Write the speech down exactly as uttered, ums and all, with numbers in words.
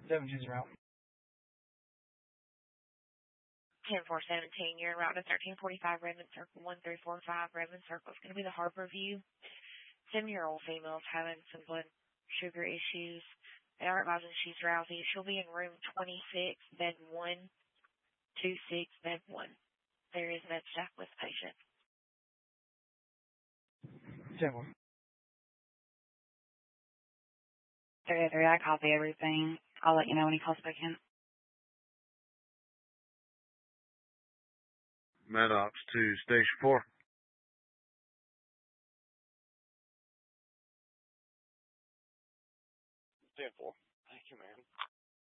seven two zero. ten four seventeen, you're en route to thirteen forty-five Redmond Circle, one three four five Redmond Circle. It's going to be the Harbor View. Seven-year-old female is having some blood sugar issues. They are advising she's drowsy. She'll be in room twenty-six, bed one, two six, bed one. There is med staff with patient. ten four. three oh three, I copy everything. I'll let you know when he calls back in. Med Ops to Station four.